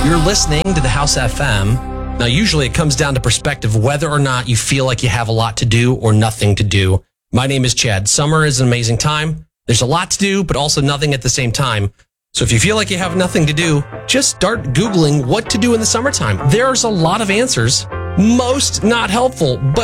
You're listening to the House FM. Now, usually it comes down to perspective, whether or not you feel like you have a lot to do or nothing to do. My name is Chad. Summer is an amazing time. There's a lot to do, but also nothing at the same time. So if you feel like you have nothing to do, just start Googling what to do in the summertime. There's a lot of answers, most not helpful, but